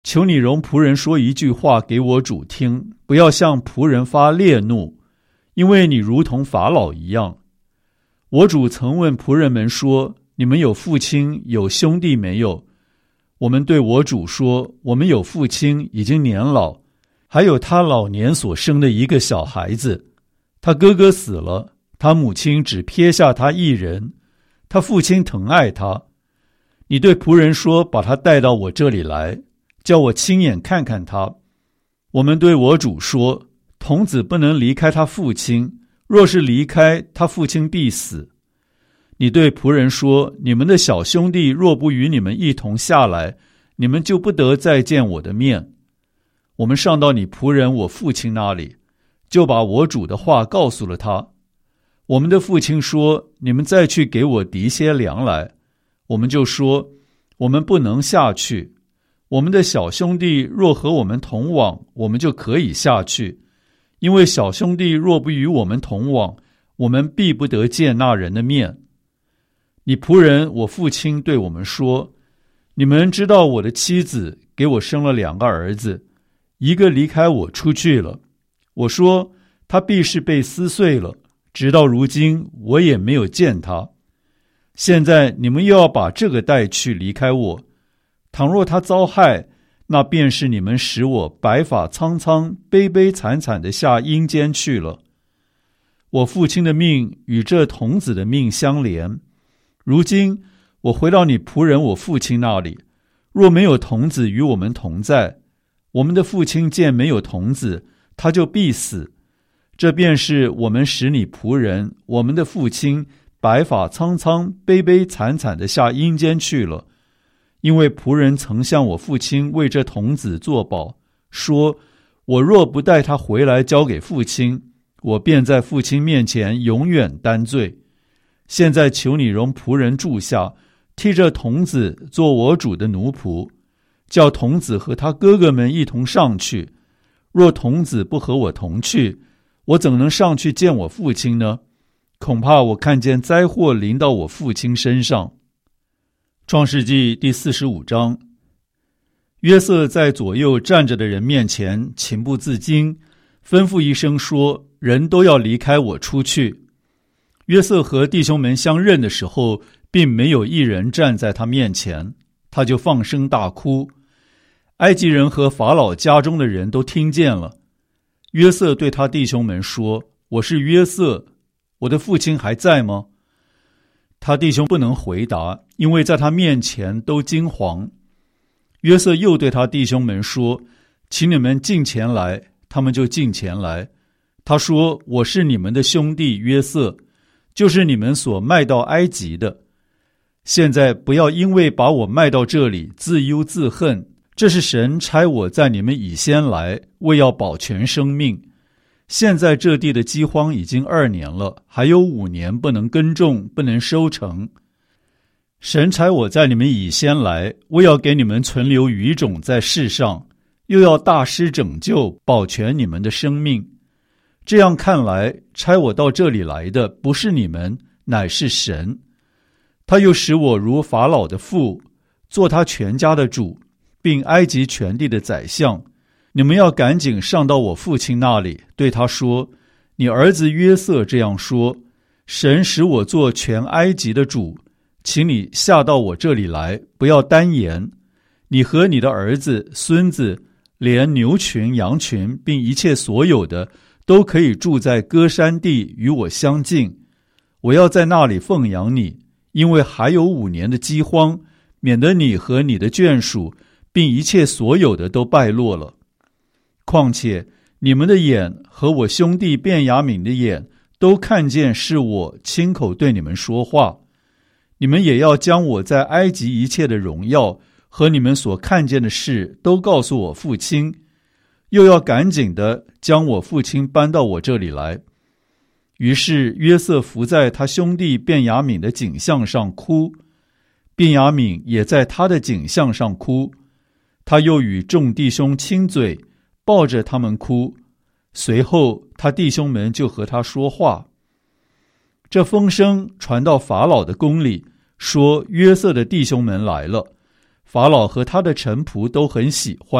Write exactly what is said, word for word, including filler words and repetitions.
求你容仆人说一句话给我主听，不要向仆人发烈怒，因为你如同法老一样。我主曾问仆人们说，你们有父亲有兄弟没有？我们对我主说，我们有父亲，已经年老，还有他老年所生的一个小孩子。他哥哥死了，他母亲只撇下他一人，他父亲疼爱他。你对仆人说，把他带到我这里来，叫我亲眼看看他。我们对我主说，童子不能离开他父亲，若是离开，他父亲必死。你对仆人说，你们的小兄弟若不与你们一同下来，你们就不得再见我的面。我们上到你仆人我父亲那里，就把我主的话告诉了他。我们的父亲说，你们再去给我籴些粮来。我们就说，我们不能下去。我们的小兄弟若和我们同往，我们就可以下去，因为小兄弟若不与我们同往，我们必不得见那人的面。你仆人我父亲对我们说，你们知道我的妻子给我生了两个儿子，一个离开我出去了。我说，他必是被撕碎了，直到如今我也没有见他。现在你们又要把这个带去离开我，倘若他遭害，那便是你们使我白发苍苍、悲悲惨惨地下阴间去了。我父亲的命与这童子的命相连，如今我回到你仆人我父亲那里，若没有童子与我们同在，我们的父亲见没有童子，他就必死。这便是我们使你仆人我们的父亲白发苍苍、悲悲惨惨地下阴间去了。因为仆人曾向我父亲为这童子作保，说，我若不带他回来交给父亲，我便在父亲面前永远担罪。现在求你容仆人住下，替这童子做我主的奴仆，叫童子和他哥哥们一同上去。若童子不和我同去，我怎能上去见我父亲呢？恐怕我看见灾祸临到我父亲身上。创世纪第四十五章，约瑟在左右站着的人面前情不自禁，吩咐一声说，人都要离开我出去。约瑟和弟兄们相认的时候，并没有一人站在他面前，他就放声大哭。埃及人和法老家中的人都听见了。约瑟对他弟兄们说，我是约瑟，我的父亲还在吗？他弟兄不能回答，因为在他面前都惊惶。约瑟又对他弟兄们说，请你们近前来，他们就近前来。他说，我是你们的兄弟约瑟，就是你们所卖到埃及的。现在不要因为把我卖到这里自忧自恨，这是神差我在你们以先来，为要保全生命。现在这地的饥荒已经二年了，还有五年不能耕种，不能收成。神差我在你们以先来，为要给你们存留余种在世上，又要大施拯救，保全你们的生命。这样看来，差我到这里来的不是你们，乃是神。他又使我如法老的父，做他全家的主，并埃及全地的宰相。你们要赶紧上到我父亲那里，对他说，你儿子约瑟这样说，神使我做全埃及的主，请你下到我这里来，不要单言。你和你的儿子、孙子，连牛群、羊群，并一切所有的，都可以住在歌珊地，与我相近。我要在那里奉养你，因为还有五年的饥荒，免得你和你的眷属，并一切所有的都败落了。况且你们的眼和我兄弟便雅悯的眼都看见是我亲口对你们说话，你们也要将我在埃及一切的荣耀和你们所看见的事都告诉我父亲，又要赶紧的将我父亲搬到我这里来。于是约瑟伏在他兄弟便雅悯的颈项上哭，便雅悯也在他的颈项上哭，他又与众弟兄亲嘴，抱着他们哭。随后他弟兄们就和他说话。这风声传到法老的宫里，说约瑟的弟兄们来了。 法老和他的臣仆都很喜欢。